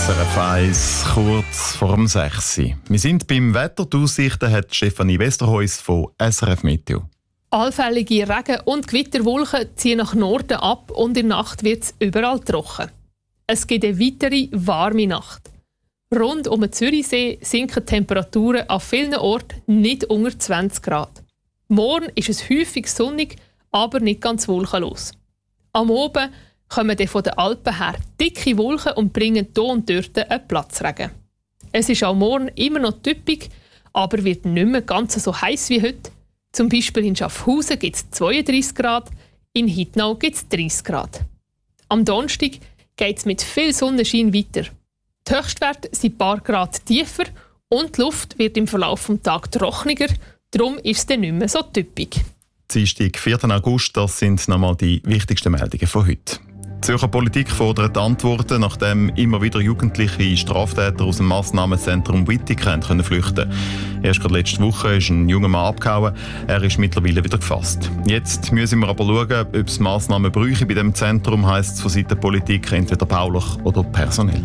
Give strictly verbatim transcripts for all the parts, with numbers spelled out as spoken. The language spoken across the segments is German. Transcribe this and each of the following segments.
S R F eins, kurz vor dem sechs. Wir sind beim Wetter. Die Aussichten hat Stefanie Westerhuis von S R F Meteo. Allfällige Regen- und Gewitterwolken ziehen nach Norden ab und in der Nacht wird es überall trocken. Es gibt eine weitere warme Nacht. Rund um den Zürichsee sinken die Temperaturen an vielen Orten nicht unter zwanzig Grad. Morgen ist es häufig sonnig, aber nicht ganz wolkenlos. Am Oben kommen dann von den Alpen her dicke Wolken und bringen hier und dort einen Platzregen. Es ist auch morgen immer noch typisch, aber wird nicht mehr ganz so heiß wie heute. Zum Beispiel in Schaffhausen gibt es zweiunddreissig Grad, in Hittnau gibt es dreißig Grad. Am Donnerstag geht es mit viel Sonnenschein weiter. Die Höchstwerte sind ein paar Grad tiefer und die Luft wird im Verlauf des Tages trockener, darum ist es dann nicht mehr so typisch. Dienstag, vierten August, das sind nochmal die wichtigsten Meldungen von heute. Die Zürcher Politik fordert Antworten, nachdem immer wieder jugendliche Straftäter aus dem Massnahmenzentrum Wittig können flüchten. Erst gerade letzte Woche ist ein junger Mann abgehauen. Er ist mittlerweile wieder gefasst. Jetzt müssen wir aber schauen, ob es Massnahmen bräuchte bei dem Zentrum, heisst es von Seiten der Politik, entweder baulich oder personell.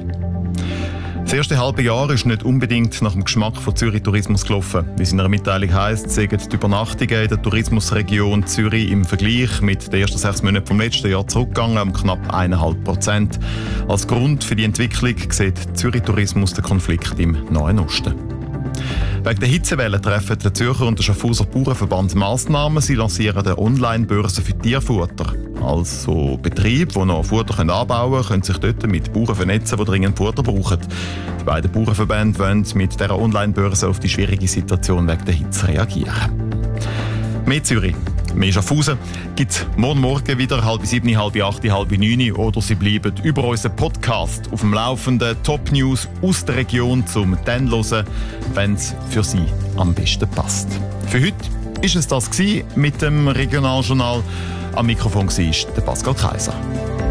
Das erste halbe Jahr ist nicht unbedingt nach dem Geschmack von Zürich Tourismus gelaufen. Wie es in einer Mitteilung heisst, sind die Übernachtungen in der Tourismusregion Zürich im Vergleich mit den ersten sechs Monaten vom letzten Jahr zurückgegangen, um knapp eineinhalb Prozent. Als Grund für die Entwicklung sieht Zürich Tourismus den Konflikt im Nahen Osten. Wegen der Hitzewelle treffen der Zürcher und der Schaffhauser Bauernverband Massnahmen. Sie lancieren eine Online-Börse für Tierfutter. Also Betriebe, die noch Futter anbauen können, können sich dort mit Bauern vernetzen, die dringend Futter brauchen. Die beiden Bauernverbände wollen mit dieser Online-Börse auf die schwierige Situation wegen der Hitze reagieren. Mehr Zürich, mehr Schaffhausen gibt es morgen Morgen wieder halb sieben, halb acht, halb neun oder Sie bleiben über unseren Podcast auf dem Laufenden. Top-News aus der Region zum dann hören, wenn es für Sie am besten passt. Für heute war es das mit dem Regionaljournal. Am Mikrofon war der Pascal Kaiser.